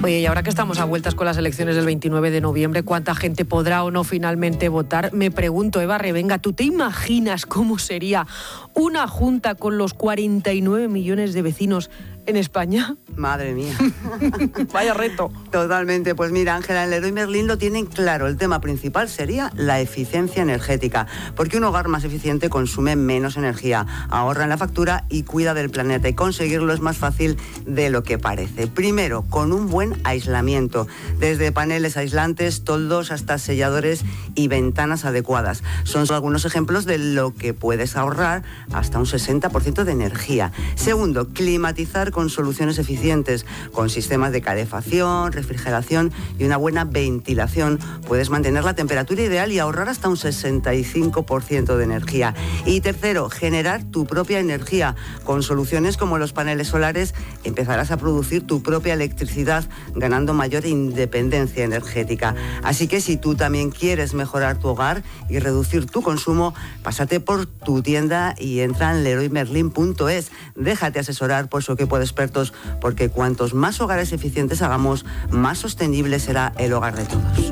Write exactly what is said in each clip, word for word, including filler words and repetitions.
Oye, y ahora que estamos a vueltas con las elecciones del veintinueve de noviembre, ¿cuánta gente podrá o no finalmente votar? Me pregunto, Eva Revenga, ¿tú te imaginas cómo sería una junta con los cuarenta y nueve millones de vecinos en España? Madre mía. Vaya reto. Totalmente. Pues mira, Ángela, en Leroy Merlin lo tienen claro. El tema principal sería la eficiencia energética, porque un hogar más eficiente consume menos energía, ahorra en la factura y cuida del planeta. Y conseguirlo es más fácil de lo que parece. Primero, con un buen aislamiento, desde paneles aislantes, toldos hasta selladores y ventanas adecuadas. Son solo algunos ejemplos de lo que puedes ahorrar hasta un sesenta por ciento de energía. Segundo, climatizar con soluciones eficientes, con sistemas de calefacción, refrigeración y una buena ventilación. Puedes mantener la temperatura ideal y ahorrar hasta un sesenta y cinco por ciento de energía. Y tercero, generar tu propia energía. Con soluciones como los paneles solares empezarás a producir tu propia electricidad, ganando mayor independencia energética. Así que si tú también quieres mejorar tu hogar y reducir tu consumo, pásate por tu tienda y entra en leroy merlin punto es. Déjate asesorar por su equipo de expertos, porque cuantos más hogares eficientes hagamos, más sostenible será el hogar de todos.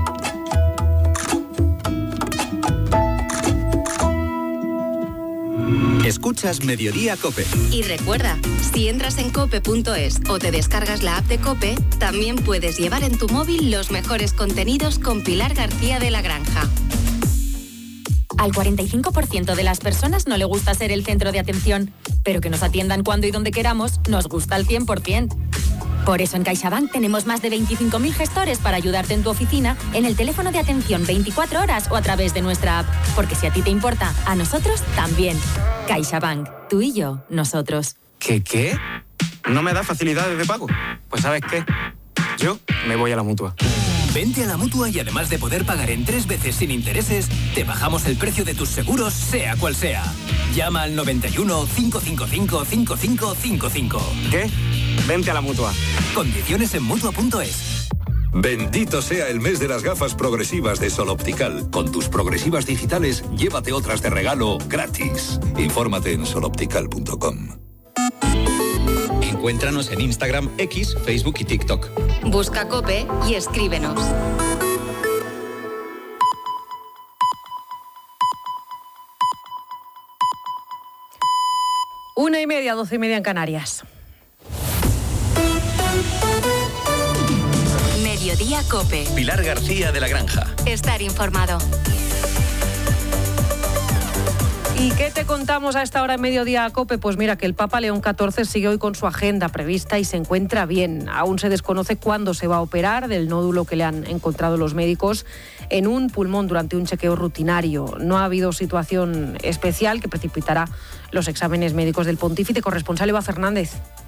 Escuchas Mediodía COPE. Y recuerda, si entras en cope punto es o te descargas la app de COPE, también puedes llevar en tu móvil los mejores contenidos con Pilar García de la Granja. Al cuarenta y cinco por ciento de las personas no le gusta ser el centro de atención, pero que nos atiendan cuando y donde queramos nos gusta al cien por ciento. Por eso en CaixaBank tenemos más de veinticinco mil gestores para ayudarte en tu oficina, en el teléfono de atención veinticuatro horas o a través de nuestra app. Porque si a ti te importa, a nosotros también. CaixaBank, tú y yo, nosotros. ¿Qué qué? ¿No me da facilidades de pago? Pues ¿sabes qué? Yo me voy a la Mutua. Vente a la Mutua y además de poder pagar en tres veces sin intereses, te bajamos el precio de tus seguros, sea cual sea. Llama al noventa y uno, cinco cinco cinco, cinco cinco cinco cinco. ¿Qué? Vente a la Mutua. Condiciones en mutua punto es. Bendito sea el mes de las gafas progresivas de Sol Optical. Con tus progresivas digitales, llévate otras de regalo gratis. Infórmate en sol optical punto com. Encuéntranos en Instagram, X, Facebook y TikTok. Busca COPE y escríbenos. Una y media, doce y media en Canarias. Mediodía COPE. Pilar García de la Granja. Estar informado. ¿Y qué te contamos a esta hora en Mediodía COPE? Pues mira, que el Papa León catorce sigue hoy con su agenda prevista y se encuentra bien. Aún se desconoce cuándo se va a operar del nódulo que le han encontrado los médicos en un pulmón durante un chequeo rutinario. No ha habido situación especial que precipitará los exámenes médicos del pontífice. Corresponsal Eva Fernández.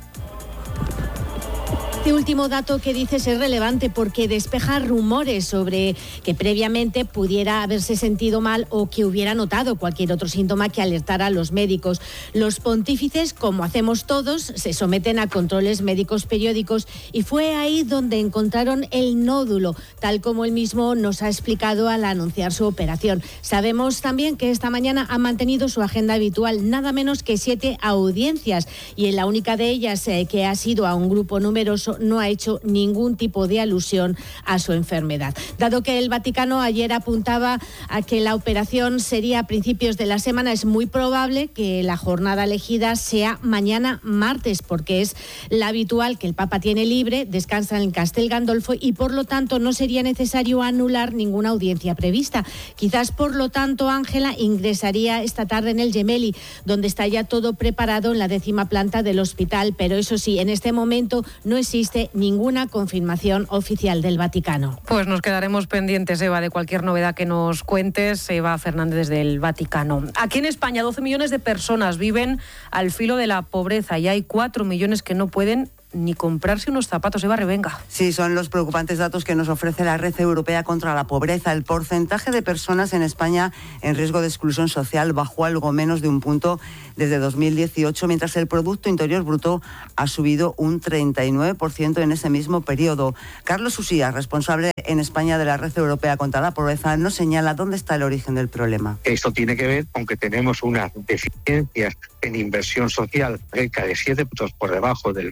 Este último dato que dices es relevante porque despeja rumores sobre que previamente pudiera haberse sentido mal o que hubiera notado cualquier otro síntoma que alertara a los médicos. Los pontífices, como hacemos todos, se someten a controles médicos periódicos y fue ahí donde encontraron el nódulo, tal como él mismo nos ha explicado al anunciar su operación. Sabemos también que esta mañana ha mantenido su agenda habitual, nada menos que siete audiencias, y en la única de ellas, eh, que ha sido a un grupo numeroso, no ha hecho ningún tipo de alusión a su enfermedad. Dado que el Vaticano ayer apuntaba a que la operación sería a principios de la semana, es muy probable que la jornada elegida sea mañana martes, porque es la habitual que el Papa tiene libre, descansa en Castel Gandolfo y por lo tanto no sería necesario anular ninguna audiencia prevista. Quizás por lo tanto Ángela ingresaría esta tarde en el Gemelli, donde está ya todo preparado en la décima planta del hospital, pero eso sí, en este momento no existe ninguna confirmación oficial del Vaticano. Pues nos quedaremos pendientes, Eva, de cualquier novedad que nos cuentes. Eva Fernández desde el Vaticano. Aquí en España, doce millones de personas viven al filo de la pobreza y hay cuatro millones que no pueden ni comprarse unos zapatos. Eva Revenga. Sí, son los preocupantes datos que nos ofrece la Red Europea contra la Pobreza. El porcentaje de personas en España en riesgo de exclusión social bajó algo menos de un punto desde dos mil dieciocho, mientras el Producto Interior Bruto ha subido un treinta y nueve por ciento en ese mismo periodo. Carlos Usía, responsable en España de la Red Europea contra la Pobreza, nos señala dónde está el origen del problema. Esto tiene que ver con que tenemos unas deficiencias en inversión social cerca de siete puntos por debajo del resto de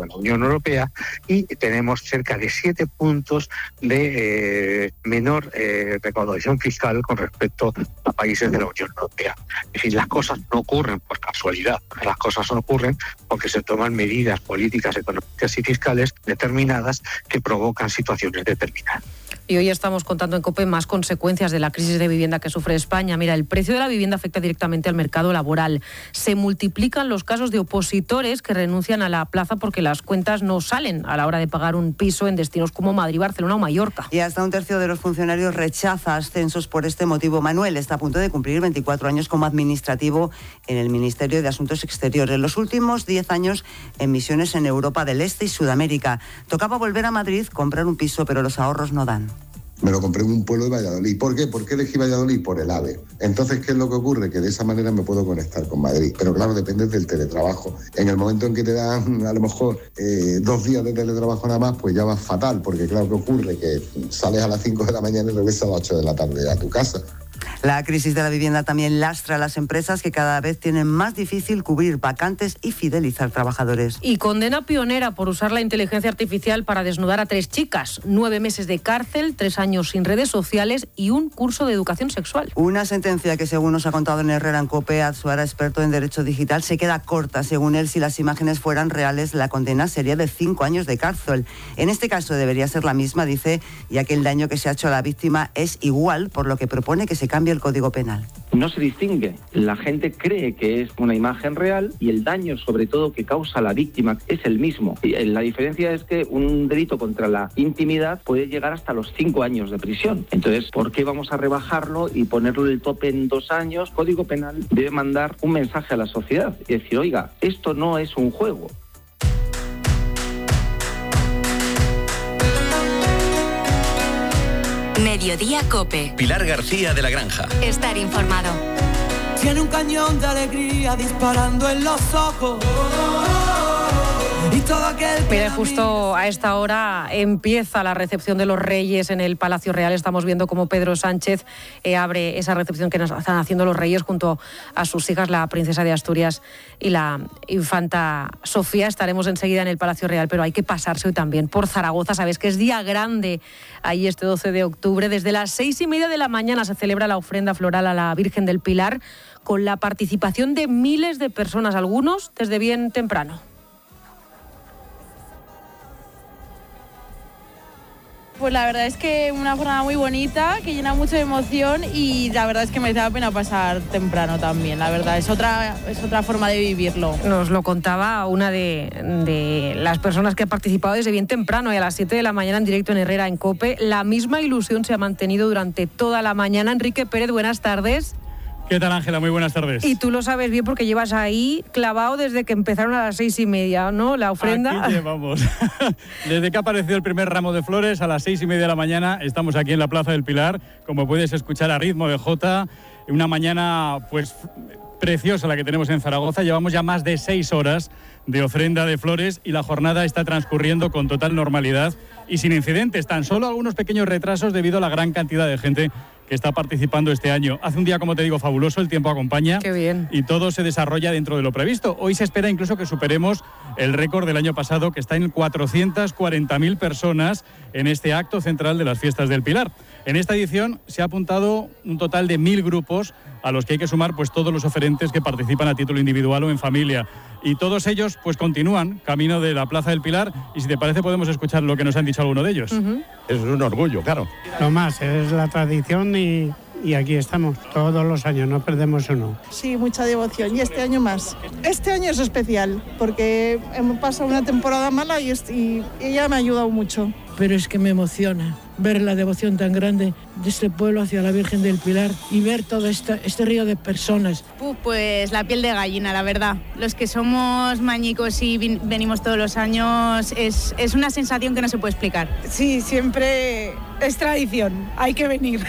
de la Unión Europea y tenemos cerca de siete puntos de eh, menor eh, recaudación fiscal con respecto a países de la Unión Europea. Es decir, las cosas no ocurren por casualidad, las cosas no ocurren porque se toman medidas políticas, económicas y fiscales determinadas que provocan situaciones determinadas. Y hoy estamos contando en COPE más consecuencias de la crisis de vivienda que sufre España. Mira, el precio de la vivienda afecta directamente al mercado laboral. Se multiplican los casos de opositores que renuncian a la plaza porque las cuentas no salen a la hora de pagar un piso en destinos como Madrid, Barcelona o Mallorca. Y hasta un tercio de los funcionarios rechaza ascensos por este motivo. Manuel está a punto de cumplir veinticuatro años como administrativo en el Ministerio de Asuntos Exteriores. Los últimos diez años en misiones en Europa del Este y Sudamérica. Tocaba volver a Madrid, comprar un piso, pero los ahorros no dan. Me lo compré en un pueblo de Valladolid. ¿Por qué? ¿Por qué elegí Valladolid? Por el AVE. Entonces, ¿qué es lo que ocurre? Que de esa manera me puedo conectar con Madrid. Pero claro, depende del teletrabajo. En el momento en que te dan, a lo mejor, eh, dos días de teletrabajo nada más, pues ya va fatal. Porque claro, ¿qué ocurre? Que sales a las cinco de la mañana y regresas a las ocho de la tarde a tu casa. La crisis de la vivienda también lastra a las empresas que cada vez tienen más difícil cubrir vacantes y fidelizar trabajadores. Y condena pionera por usar la inteligencia artificial para desnudar a tres chicas. Nueve meses de cárcel, tres años sin redes sociales y un curso de educación sexual. Una sentencia que, según nos ha contado en Herrera en COPE, Atsuara, experto en derecho digital, se queda corta. Según él, si las imágenes fueran reales, la condena sería de cinco años de cárcel. En este caso debería ser la misma, dice, ya que el daño que se ha hecho a la víctima es igual, por lo que propone que se cambie el Código Penal. No se distingue. La gente cree que es una imagen real y el daño, sobre todo, que causa la víctima es el mismo. Y la diferencia es que un delito contra la intimidad puede llegar hasta los cinco años de prisión. Entonces, ¿por qué vamos a rebajarlo y ponerlo el tope en dos años? Código Penal debe mandar un mensaje a la sociedad y decir, oiga, esto no es un juego. Mediodía COPE. Pilar García de la Granja. Estar informado. Tiene un cañón de alegría disparando en los ojos. Y todo aquel que Mira, justo a esta hora empieza la recepción de los Reyes en el Palacio Real. Estamos viendo cómo Pedro Sánchez eh, abre esa recepción que nos están haciendo los Reyes junto a sus hijas, la princesa de Asturias y la infanta Sofía. Estaremos enseguida en el Palacio Real, pero hay que pasarse hoy también por Zaragoza. Sabes que es día grande ahí este doce de octubre. Desde las seis y media de la mañana se celebra la ofrenda floral a la Virgen del Pilar con la participación de miles de personas, algunos desde bien temprano. Pues la verdad es que una jornada muy bonita, que llena mucho de emoción y la verdad es que merece la pena pasar temprano también, la verdad, es otra, es otra forma de vivirlo. Nos lo contaba una de, de las personas que ha participado desde bien temprano y a las siete de la mañana en directo en Herrera en COPE. La misma ilusión se ha mantenido durante toda la mañana. Enrique Pérez, buenas tardes. ¿Qué tal, Ángela? Muy buenas tardes. Y tú lo sabes bien porque llevas ahí clavado desde que empezaron a las seis y media, ¿no? La ofrenda. Aquí llevamos. Desde que apareció el primer ramo de flores a las seis y media de la mañana, estamos aquí en la Plaza del Pilar, como puedes escuchar a ritmo de jota. Una mañana, pues, preciosa la que tenemos en Zaragoza. Llevamos ya más de seis horas de ofrenda de flores y la jornada está transcurriendo con total normalidad y sin incidentes. Tan solo algunos pequeños retrasos debido a la gran cantidad de gente que está participando este año. Hace un día, como te digo, fabuloso, el tiempo acompaña. Qué bien. Y todo se desarrolla dentro de lo previsto. Hoy se espera incluso que superemos el récord del año pasado, que está en cuatrocientas cuarenta mil personas en este acto central de las Fiestas del Pilar. En esta edición se ha apuntado un total de mil grupos a los que hay que sumar pues todos los oferentes que participan a título individual o en familia. Y todos ellos pues continúan camino de la Plaza del Pilar y si te parece podemos escuchar lo que nos han dicho algunos de ellos. Uh-huh. Es un orgullo, claro. Lo más, es la tradición y, y aquí estamos todos los años, no perdemos uno. Sí, mucha devoción y este año más. Este año es especial porque hemos pasado una temporada mala y, es, y ella me ha ayudado mucho. Pero es que me emociona ver la devoción tan grande de este pueblo hacia la Virgen del Pilar y ver todo este, este río de personas. Pues la piel de gallina, la verdad. Los que somos mañicos y vin- venimos todos los años, es, es una sensación que no se puede explicar. Sí, siempre es tradición, hay que venir.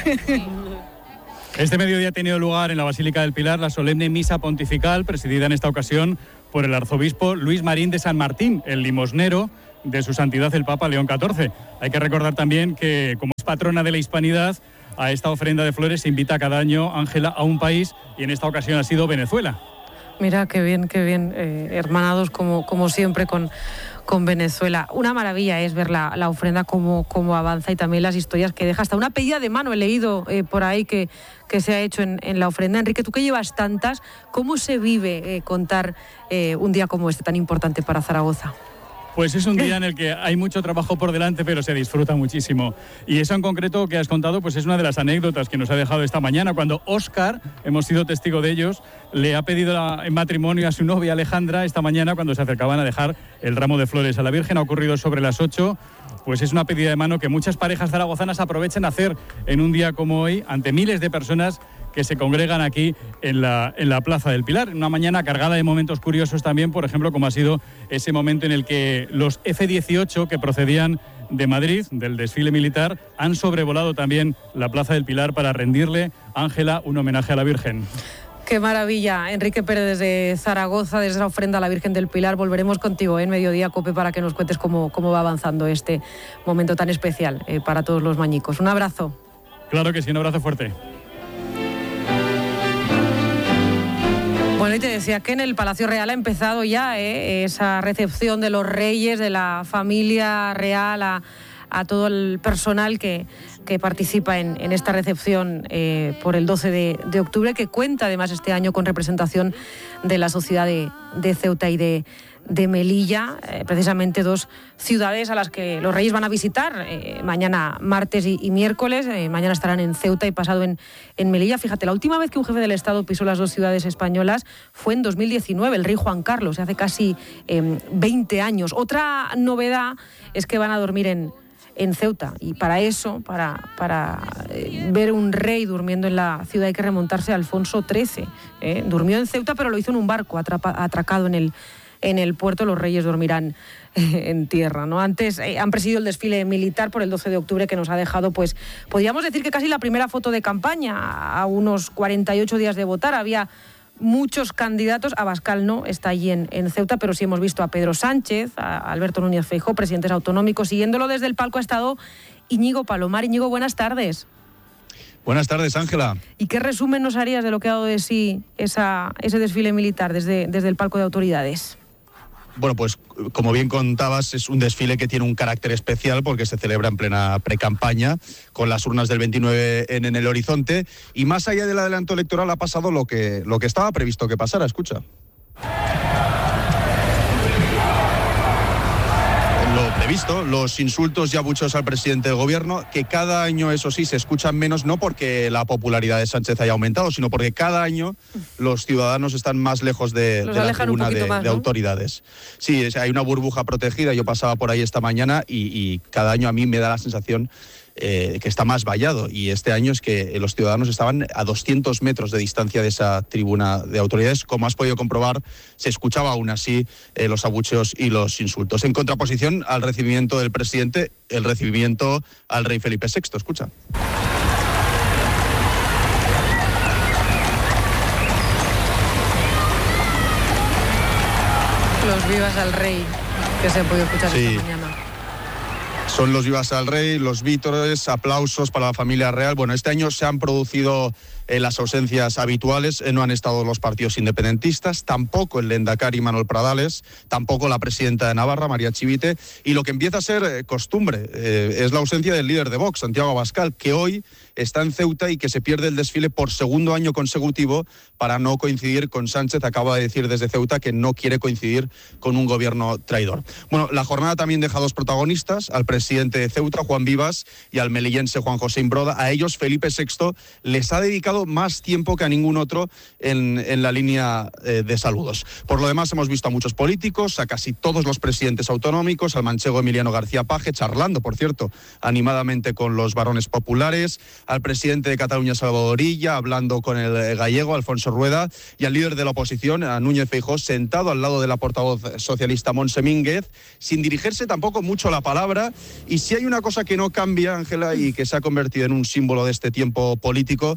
Este mediodía ha tenido lugar en la Basílica del Pilar la solemne misa pontifical, presidida en esta ocasión por el arzobispo Luis Marín de San Martín, el limosnero de su santidad el Papa León catorce. Hay que recordar también que, como es patrona de la hispanidad, a esta ofrenda de flores se invita cada año, Ángela, a un país, y en esta ocasión ha sido Venezuela. Mira, qué bien, qué bien, eh, hermanados como, como siempre con, con Venezuela. Una maravilla es ver la, la ofrenda cómo, cómo avanza y también las historias que deja. Hasta una pedida de mano he leído eh, por ahí que, que se ha hecho en, en la ofrenda. Enrique, tú que llevas tantas, ¿cómo se vive eh, contar eh, un día como este tan importante para Zaragoza? Pues es un día en el que hay mucho trabajo por delante, pero se disfruta muchísimo. Y eso en concreto que has contado, pues es una de las anécdotas que nos ha dejado esta mañana, cuando Óscar, hemos sido testigo de ellos, le ha pedido la, en matrimonio a su novia Alejandra esta mañana cuando se acercaban a dejar el ramo de flores a la Virgen. Ha ocurrido sobre las ocho. Pues es una pedida de mano que muchas parejas zaragozanas aprovechan a hacer en un día como hoy, ante miles de personas que se congregan aquí en la, en la Plaza del Pilar. Una mañana cargada de momentos curiosos también, por ejemplo, como ha sido ese momento en el que los F dieciocho que procedían de Madrid, del desfile militar, han sobrevolado también la Plaza del Pilar para rendirle, Ángela, un homenaje a la Virgen. Qué maravilla. Enrique Pérez desde Zaragoza, desde la ofrenda a la Virgen del Pilar. Volveremos contigo en Mediodía Cope para que nos cuentes cómo, cómo va avanzando este momento tan especial eh, para todos los mañicos. Un abrazo. Claro que sí, un abrazo fuerte. Bueno, y te decía que en el Palacio Real ha empezado ya eh, esa recepción de los reyes, de la familia real, a, a todo el personal que, que participa en, en esta recepción eh, por el doce de, de octubre, que cuenta además este año con representación de la sociedad de, de Ceuta y de, de Melilla, eh, precisamente dos ciudades a las que los reyes van a visitar eh, mañana martes y, y miércoles. Eh, mañana estarán en Ceuta y pasado en, en Melilla. Fíjate, la última vez que un jefe del Estado pisó las dos ciudades españolas fue en dos mil diecinueve, el rey Juan Carlos, hace casi eh, veinte años. Otra novedad es que van a dormir en en Ceuta, y para eso, para, para eh, ver un rey durmiendo en la ciudad hay que remontarse a Alfonso trece. ¿eh? Durmió en Ceuta, pero lo hizo en un barco atrapa, atracado en el, en el puerto. Los reyes dormirán eh, en tierra, ¿no? Antes eh, han presidido el desfile militar por el doce de octubre, que nos ha dejado, pues, podríamos decir que casi la primera foto de campaña. A unos cuarenta y ocho días de votar había muchos candidatos. Abascal no está allí en, en Ceuta, pero sí hemos visto a Pedro Sánchez, a Alberto Núñez Feijóo, presidentes autonómicos. Siguiéndolo desde el palco ha estado Íñigo Palomar. Íñigo, buenas tardes. Buenas tardes, Ángela. ¿Y qué resumen nos harías de lo que ha dado de sí esa, ese desfile militar desde, desde el palco de autoridades? Bueno, pues como bien contabas, es un desfile que tiene un carácter especial porque se celebra en plena precampaña, con las urnas del veintinueve en, en el horizonte, y más allá del adelanto electoral ha pasado lo que, lo que estaba previsto que pasara. Escucha. Lo previsto, los insultos y abucheos al presidente del gobierno, que cada año, eso sí, se escuchan menos, no porque la popularidad de Sánchez haya aumentado, sino porque cada año los ciudadanos están más lejos de, de la tribuna de, más, ¿no? de autoridades. Sí, es, hay una burbuja protegida. Yo pasaba por ahí esta mañana y, y cada año a mí me da la sensación Eh, que está más vallado, y este año es que los ciudadanos estaban a doscientos metros de distancia de esa tribuna de autoridades. Como has podido comprobar, se escuchaba aún así eh, los abucheos y los insultos. En contraposición al recibimiento del presidente, el recibimiento al rey Felipe sexto. Escucha. Los vivas al rey que se han podido escuchar sí. esta mañana. Son los vivas al rey, los vítores, aplausos para la familia real. Bueno, este año se han producido eh, las ausencias habituales. Eh, no han estado los partidos independentistas, tampoco el Lehendakari Manuel Pradales, tampoco la presidenta de Navarra, María Chivite. Y lo que empieza a ser eh, costumbre eh, es la ausencia del líder de Vox, Santiago Abascal, que hoy está en Ceuta y que se pierde el desfile por segundo año consecutivo para no coincidir con Sánchez. Acaba de decir desde Ceuta que no quiere coincidir con un gobierno traidor. Bueno, la jornada también deja dos protagonistas, al presidente de Ceuta, Juan Vivas, y al melillense Juan José Imbroda. A ellos Felipe sexto les ha dedicado más tiempo que a ningún otro en, en la línea eh, de saludos. Por lo demás, hemos visto a muchos políticos, a casi todos los presidentes autonómicos, al manchego Emiliano García Paje, charlando, por cierto, animadamente con los varones populares, al presidente de Cataluña, Salvador Illa, hablando con el gallego, Alfonso Rueda, y al líder de la oposición, a Núñez Feijóo, sentado al lado de la portavoz socialista Montse Mínguez, sin dirigirse tampoco mucho la palabra. Y si hay una cosa que no cambia, Ángela, y que se ha convertido en un símbolo de este tiempo político, es el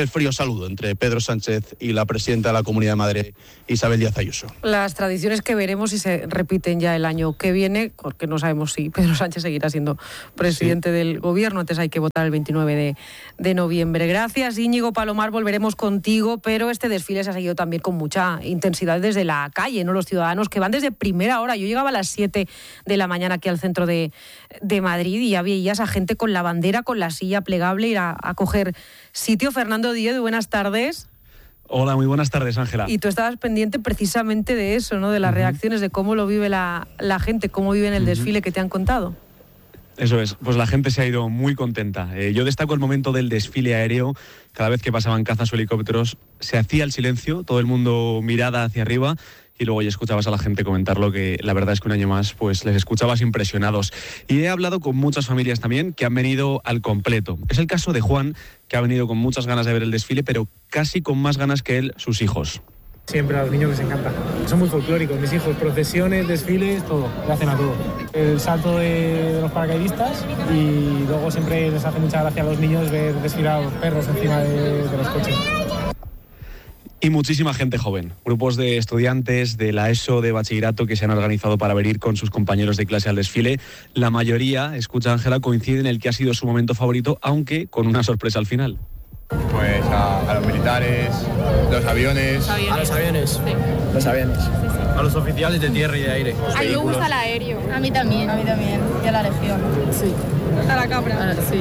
frío saludo entre Pedro Sánchez y la presidenta de la Comunidad de Madrid, Isabel Díaz Ayuso. Las tradiciones que veremos si se repiten ya el año que viene, porque no sabemos si Pedro Sánchez seguirá siendo presidente sí. del gobierno. Antes hay que votar el veintinueve de, de noviembre. Gracias, Íñigo Palomar, volveremos contigo, pero este desfile se ha seguido también con mucha intensidad desde la calle, ¿no? Los ciudadanos que van desde primera hora. Yo llegaba a las siete de la mañana aquí al centro de, de Madrid y ya veías a gente con la bandera, con la silla plegable, ir a, a coger sitio. Fernando Díez, buenas tardes. Hola, muy buenas tardes, Ángela. Y tú estabas pendiente precisamente de eso, ¿no? De las uh-huh. reacciones, de cómo lo vive la, la gente, cómo viven el uh-huh. desfile que te han contado. Eso es, pues la gente se ha ido muy contenta. Eh, yo destaco el momento del desfile aéreo. Cada vez que pasaban cazas o helicópteros se hacía el silencio, todo el mundo mirada hacia arriba y luego ya escuchabas a la gente comentarlo, que la verdad es que un año más pues les escuchabas impresionados. Y he hablado con muchas familias también que han venido al completo. Es el caso de Juan, que ha venido con muchas ganas de ver el desfile, pero casi con más ganas que él, sus hijos. Siempre a los niños les encanta. Son muy folclóricos, mis hijos, procesiones, desfiles, todo, le hacen a todo. El salto de, de los paracaidistas y luego siempre les hace mucha gracia a los niños ver desfilar a los perros encima de, de los coches. Y muchísima gente joven, grupos de estudiantes de la ESO, de bachillerato, que se han organizado para venir con sus compañeros de clase al desfile. La mayoría, escucha Ángela, coincide en el que ha sido su momento favorito, aunque con una sorpresa al final. Pues a, a los militares, los aviones. A los aviones. Sí. Los aviones. Sí, sí. A los oficiales de tierra y de aire. A mí me gusta el aéreo. A mí también. A mí también. Y a la Legión. Sí. A la cabra. Ah, sí.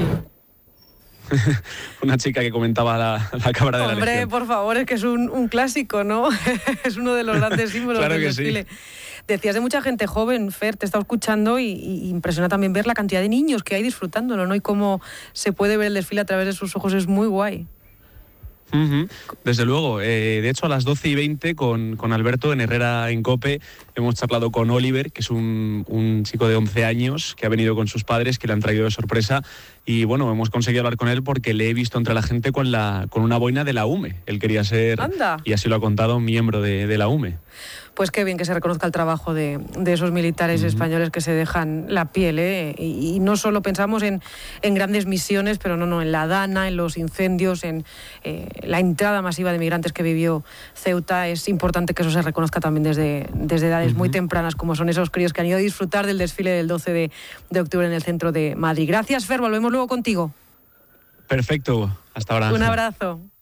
Una chica que comentaba la, la cabra de la Legión. Hombre, por favor, es que es un, un clásico, ¿no? Es uno de los grandes símbolos claro del que desfile. Sí. Decías de mucha gente joven, Fer, te está escuchando y, y impresiona también ver la cantidad de niños que hay disfrutándolo, ¿no? Y cómo se puede ver el desfile a través de sus ojos, es muy guay. Uh-huh. Desde luego, eh, de hecho a las doce y veinte con, con Alberto en Herrera en COPE hemos charlado con Oliver, que es un, un chico de once años que ha venido con sus padres, que le han traído de sorpresa y bueno, hemos conseguido hablar con él porque le he visto entre la gente con, la, con una boina de la U M E. Él quería ser, ¡Anda! Y así lo ha contado, miembro de, de la U M E. Pues qué bien que se reconozca el trabajo de, de esos militares uh-huh. españoles que se dejan la piel, ¿eh? Y, y no solo pensamos en, en grandes misiones, pero no, no, en la Dana, en los incendios, en eh, la entrada masiva de migrantes que vivió Ceuta. Es importante que eso se reconozca también desde, desde edades uh-huh. muy tempranas, como son esos críos que han ido a disfrutar del desfile del doce de, de octubre en el centro de Madrid. Gracias, Fer, volvemos luego contigo. Perfecto, hasta ahora. Un abrazo.